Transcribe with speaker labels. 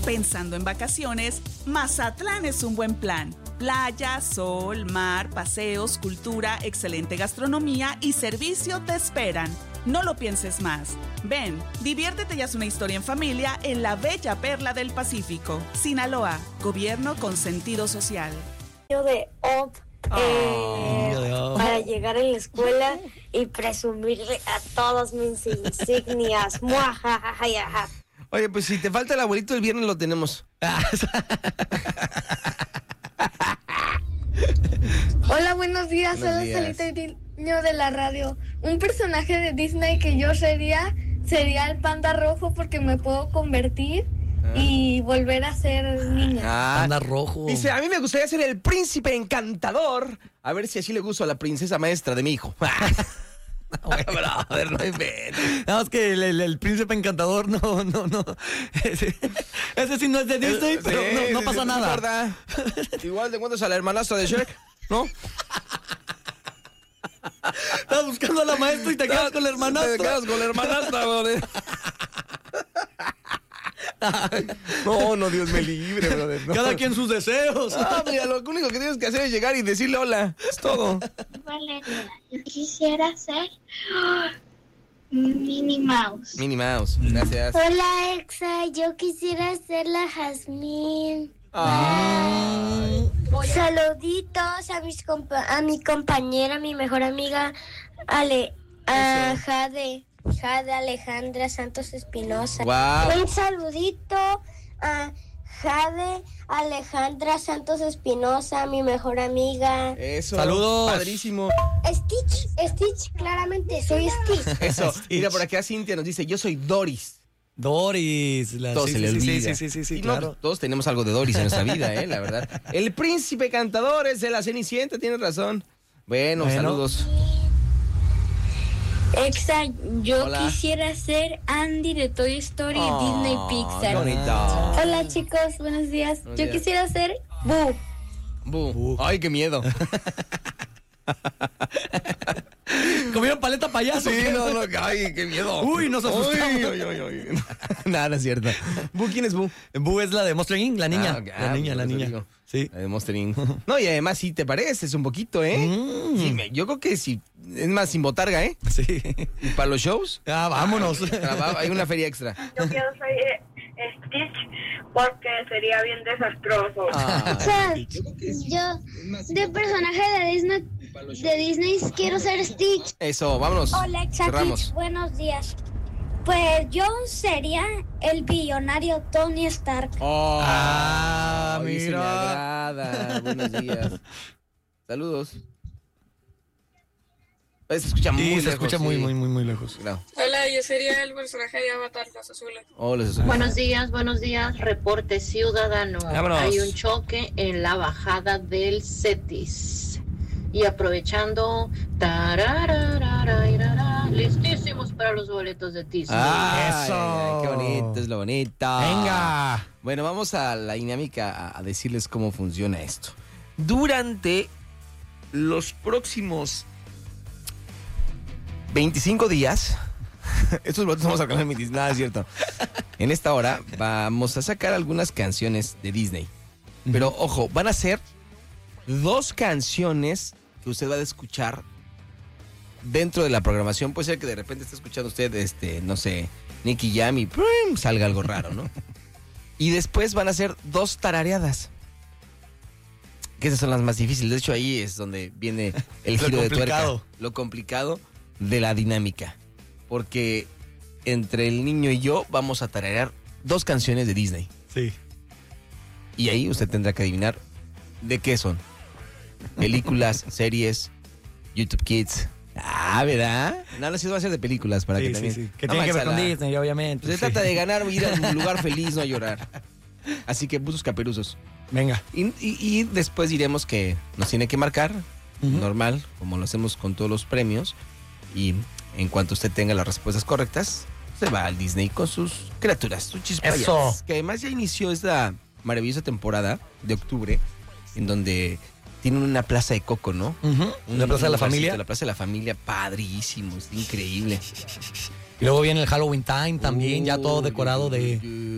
Speaker 1: Pensando en vacaciones, Mazatlán es un buen plan. Playa, sol, mar, paseos, cultura, excelente gastronomía y servicio te esperan. No lo pienses más. Ven, diviértete y haz una historia en familia en la bella perla del Pacífico. Sinaloa, gobierno con sentido social.
Speaker 2: De OP, para llegar a la escuela y presumirle a todos mis insignias. Muajajajaja.
Speaker 3: Oye, pues si te falta el abuelito, el viernes lo tenemos.
Speaker 4: Hola, buenos días.
Speaker 3: Buenos
Speaker 4: Soy
Speaker 3: días.
Speaker 4: Salita Niño de la radio. Un personaje de Disney que yo sería el panda rojo porque me puedo convertir y volver a ser niña.
Speaker 5: Panda rojo.
Speaker 3: Dice, a mí me gustaría ser el príncipe encantador. A ver si así le gusto a la princesa maestra de mi hijo. Brother, no inventes.
Speaker 5: Nada más que el príncipe encantador no. Ese sí no es de Disney, pero no pasa nada.
Speaker 3: ¿Verdad? Igual te encuentras a la hermanastra de Shrek, ¿no?
Speaker 5: Estás buscando a la maestra y te quedas con la hermanastra.
Speaker 3: Te quedas con la hermanastra, brother. No, Dios me libre, brother. No.
Speaker 5: Cada quien sus deseos.
Speaker 3: Mira, lo único que tienes que hacer es llegar y decirle hola. Es todo.
Speaker 6: Valeria, yo quisiera ser Minnie Mouse.
Speaker 3: Minnie Mouse, gracias.
Speaker 2: Hola, Exa. Yo quisiera ser la Jazmín. Saluditos a mi compañera, mi mejor amiga, Jade Alejandra Santos Espinosa.
Speaker 3: Wow.
Speaker 2: Un saludito a Jade Alejandra Santos Espinosa, mi mejor amiga.
Speaker 3: Eso.
Speaker 5: Saludos.
Speaker 3: Padrísimo.
Speaker 2: Stitch, claramente soy Stitch.
Speaker 3: Eso.
Speaker 5: Stitch.
Speaker 3: Mira, por acá Cintia nos dice, yo soy Doris.
Speaker 5: Doris.
Speaker 3: Todo se le olvida.
Speaker 5: Sí,
Speaker 3: Y no,
Speaker 5: claro.
Speaker 3: pues, todos tenemos algo de Doris en nuestra vida, la verdad. El príncipe cantador es de la Cenicienta, tienes razón. Bueno, saludos.
Speaker 6: Exa, yo
Speaker 3: Hola.
Speaker 6: quisiera ser Andy de Toy Story y Disney
Speaker 3: Qué
Speaker 6: Pixar.
Speaker 3: bonito.
Speaker 2: Hola chicos, buenos días.
Speaker 3: Buenos
Speaker 2: Yo
Speaker 3: días.
Speaker 2: quisiera ser Boo.
Speaker 3: Bu. Ay, qué miedo.
Speaker 5: ¿Comieron paleta payaso?
Speaker 3: Sí, no, ay, qué miedo.
Speaker 5: Uy, nos asustamos.
Speaker 3: Uy. Nada, es cierto. Bu, ¿quién es Bu?
Speaker 5: Boo es la de Monster Inc., la niña. La niña.
Speaker 3: Digo.
Speaker 5: Sí.
Speaker 3: La de Monster Inc. No, y además sí te pareces un poquito, ¿eh? Sí, yo creo que sí. Es más, sin botarga, ¿eh?
Speaker 5: Sí.
Speaker 3: ¿Y para los shows?
Speaker 5: Vámonos.
Speaker 3: Hay una feria extra.
Speaker 7: Yo quiero ser Stitch porque sería bien desastroso.
Speaker 2: Yo de personaje de Disney quiero ser Stitch.
Speaker 3: Eso, vámonos.
Speaker 2: Hola,
Speaker 3: Cerramos.
Speaker 2: Stitch, buenos días. Pues yo sería el billonario Tony Stark.
Speaker 3: Ay, se me
Speaker 5: mira.
Speaker 3: agrada. Buenos días. Saludos. Se escucha muy
Speaker 5: Sí,
Speaker 3: lejos.
Speaker 5: se escucha muy lejos.
Speaker 3: Claro.
Speaker 7: Hola, yo sería el personaje de Avatar, los azules.
Speaker 3: Hola, Susana.
Speaker 8: Buenos días, reporte ciudadano.
Speaker 3: Vámonos.
Speaker 8: Hay un choque en la bajada del Cetis. Y aprovechando, listísimos para los boletos de Disney.
Speaker 5: Eso.
Speaker 3: Qué bonito, es lo bonito.
Speaker 5: Venga.
Speaker 3: Bueno, vamos a la dinámica a decirles cómo funciona esto. Durante los próximos 25 días, estos boletos vamos a sacar en mi Disney, nada, es cierto. En esta hora vamos a sacar algunas canciones de Disney. Pero ojo, van a ser 2 canciones que usted va a escuchar dentro de la programación. Puede ser que de repente esté escuchando usted, no sé, Nicky Jam y ¡pum!, salga algo raro, ¿no? Y después van a ser 2 tarareadas. Que esas son las más difíciles. De hecho, ahí es donde viene el giro de tuerca. Lo complicado de la dinámica. Porque entre el niño y yo vamos a tararear 2 canciones de Disney.
Speaker 5: Sí.
Speaker 3: Y ahí usted tendrá que adivinar de qué son. Películas, series, YouTube Kids. ¿Verdad? No, sí va a ser de películas para que también...
Speaker 5: Sí. Que
Speaker 3: No,
Speaker 5: tiene que ver con
Speaker 3: Maxala.
Speaker 5: Disney, obviamente.
Speaker 3: Se trata de ganar, ir a un lugar feliz, no a llorar. Así que buzos caperuzos.
Speaker 5: Venga.
Speaker 3: Y después diremos que nos tiene que marcar, normal, como lo hacemos con todos los premios. Y en cuanto usted tenga las respuestas correctas, se va al Disney con sus criaturas, sus chispayas.
Speaker 5: Eso.
Speaker 3: Que además ya inició esta maravillosa temporada de octubre, en donde tienen una plaza de coco, ¿no?
Speaker 5: ¿La Plaza de la Familia?
Speaker 3: La Plaza de la Familia, padrísimo, es increíble.
Speaker 5: Y luego viene el Halloween Time también, ya todo decorado de...